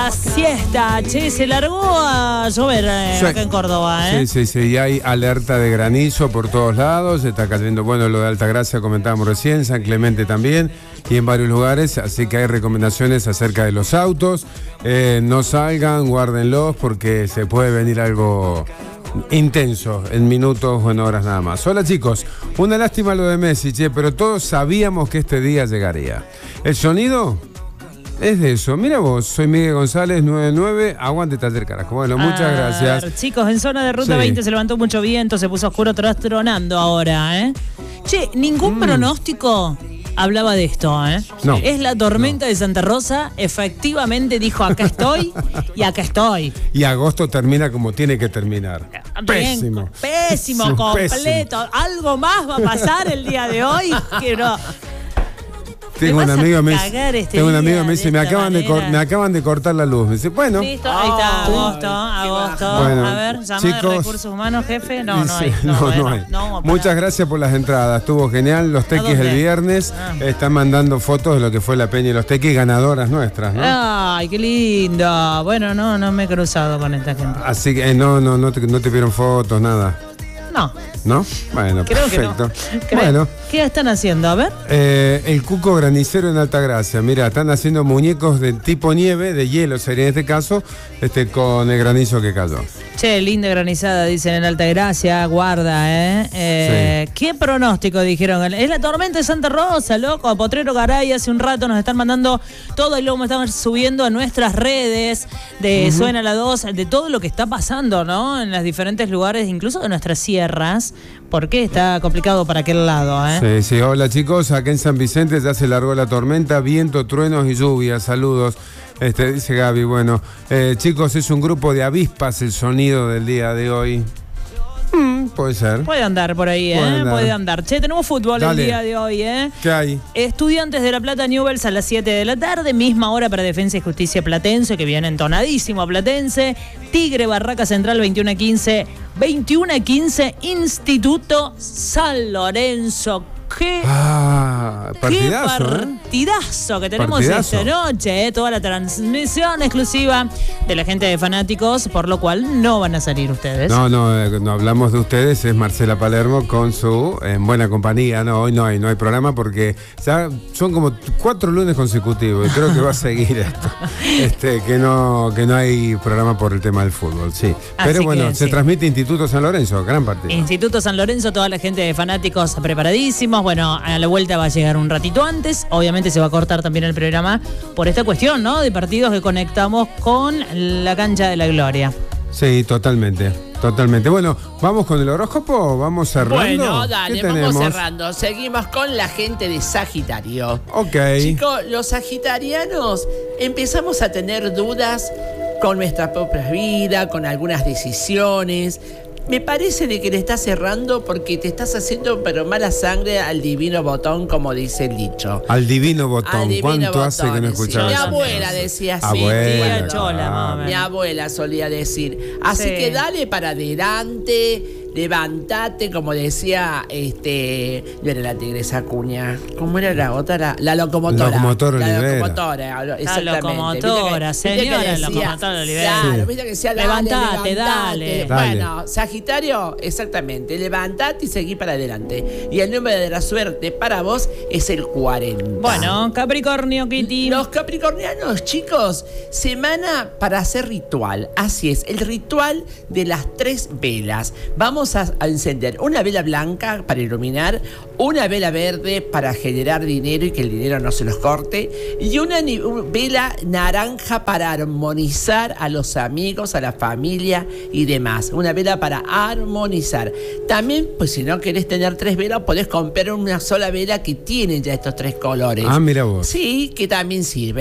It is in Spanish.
Siesta, che, se largó a llover acá en Córdoba, ¿eh? Sí, y hay alerta de granizo por todos lados, está cayendo, bueno, lo de Altagracia comentábamos recién, San Clemente también, y en varios lugares, así que hay recomendaciones acerca de los autos, no salgan, guárdenlos, porque se puede venir algo intenso, en minutos o en horas nada más. Hola chicos, una lástima lo de Messi, che, pero todos sabíamos que este día llegaría. ¿El sonido? Es de eso. Mira vos, soy Miguel González, 99, aguante Taller Carajo. Bueno, muchas gracias. Chicos, en zona de Ruta 20 se levantó mucho viento, se puso oscuro, tronando ahora, ¿eh? Che, ningún pronóstico hablaba de esto, ¿eh? No. Es la tormenta de Santa Rosa, efectivamente dijo, acá estoy y acá estoy. Y agosto termina como tiene que terminar. Pésimo. Pésimo, completo. Pésimo. Algo más va a pasar el día de hoy que no. Tengo un amigo que me dice, me acaban de cortar la luz. Me dice, bueno. Listo, ahí está, agosto. Bueno, a ver, llama chicos, de Recursos Humanos, jefe. No hay. No hay. Muchas gracias por las entradas, estuvo genial. Los tequis el viernes están mandando fotos de lo que fue la peña y los tequis, ganadoras nuestras, ¿no? Ay, qué lindo. Bueno, no me he cruzado con esta gente. Así que no te pidieron fotos, nada. ¿No? Bueno, creo perfecto. Que no. Bueno. ¿Qué están haciendo? A ver. El cuco granicero en Altagracia. Mira, están haciendo muñecos de tipo nieve, de hielo sería en este caso, con el granizo que cayó. Che, linda granizada, dicen en Altagracia, guarda, ¿eh? Sí. ¿Qué pronóstico dijeron? Es la tormenta de Santa Rosa, loco. Potrero Garay, hace un rato nos están mandando todo y luego me están subiendo a nuestras redes de Suena la 2, de todo lo que está pasando, ¿no? En los diferentes lugares, incluso de nuestras sierras, porque está complicado para aquel lado, ¿eh? Sí. Hola chicos, acá en San Vicente ya se largó la tormenta, viento, truenos y lluvia. Saludos. Dice Gaby, bueno, chicos, es un grupo de avispas el sonido del día de hoy. Puede ser. Puede andar por ahí, Puede andar. Che, tenemos fútbol el día de hoy, ¿Qué hay? Estudiantes de La Plata Newell's a las 7 de la tarde, misma hora para Defensa y Justicia Platense, que viene entonadísimo a Platense. Tigre Barraca Central 21:15. 21:15, Instituto San Lorenzo. Partidazo, qué partidazo que tenemos esta noche, toda la transmisión exclusiva de la gente de Fanáticos, por lo cual no van a salir ustedes. No hablamos de ustedes, es Marcela Palermo con su En Buena Compañía. No, hoy no hay programa porque ya son como 4 lunes consecutivos y creo que va a seguir esto. Que no hay programa por el tema del fútbol, sí. Pero así bueno, se transmite Instituto San Lorenzo, gran partido. Instituto San Lorenzo, toda la gente de Fanáticos preparadísimos. Bueno, a la vuelta va a llegar un ratito antes. Obviamente se va a cortar también el programa por esta cuestión, ¿no? De partidos que conectamos con la cancha de la gloria. Sí, totalmente. Bueno, ¿vamos con el horóscopo? ¿Vamos cerrando? Bueno, dale, vamos cerrando. Seguimos con la gente de Sagitario. Ok. Chicos, los sagitarianos empezamos a tener dudas con nuestra propia vida, con algunas decisiones. Me parece de que le estás cerrando porque te estás haciendo pero mala sangre al divino botón, como dice el dicho. Al divino botón. ¿Cuánto hace que no escuchaba mi eso? abuela decía así. Abuela, chola, mi abuela solía decir. Así que dale para adelante. Levantate, como decía, no era la tigresa Acuña, ¿cómo era la otra? La locomotora. La locomotora exactamente. La locomotora, señora locomotora Olivera. Claro, viste que decía, dale. Bueno, Sagitario, exactamente, levantate y seguí para adelante. Y el número de la suerte para vos es el 40. Bueno, Capricornio, Kitty. Los capricornianos, chicos, semana para hacer ritual. Así es, el ritual de las 3 velas. Vamos a encender una vela blanca para iluminar, una vela verde para generar dinero y que el dinero no se los corte, y una vela naranja para armonizar a los amigos, a la familia y demás. Una vela para armonizar. También, pues si no querés tener 3 velas, podés comprar una sola vela que tiene ya estos 3 colores. Mira vos. Sí, que también sirve.